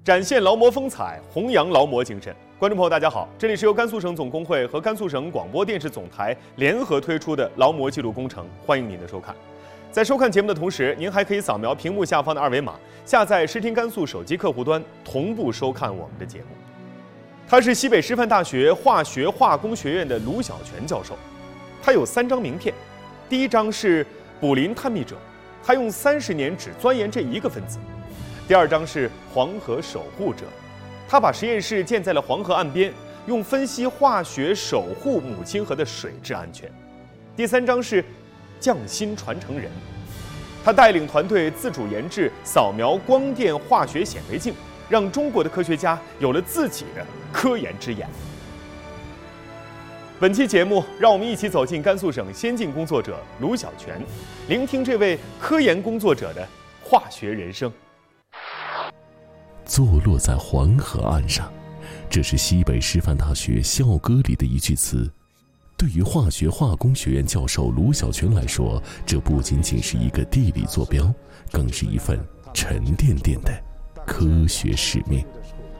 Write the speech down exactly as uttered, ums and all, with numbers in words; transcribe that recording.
展现劳模风采，弘扬劳模精神。观众朋友，大家好，这里是由甘肃省总工会和甘肃省广播电视总台联合推出的劳模记录工程，欢迎您的收看。在收看节目的同时，您还可以扫描屏幕下方的二维码，下载视听甘肃手机客户端，同步收看我们的节目。他是西北师范大学化学化工学院的卢小泉教授，他有三张名片，第一张是卟啉探秘者，他用三十年只钻研这一个分子；第二张是黄河守护者，他把实验室建在了黄河岸边，用分析化学守护母亲河的水质安全；第三张是匠心传承人，他带领团队自主研制扫描光电化学显微镜，让中国的科学家有了自己的科研之眼。本期节目，让我们一起走进甘肃省先进工作者卢小泉，聆听这位科研工作者的化学人生。 坐落在黄河岸上，这是西北师范大学校歌里的一句词。对于化学化工学院教授卢小泉来说，这不仅仅是一个地理坐标，更是一份沉甸甸的科学使命。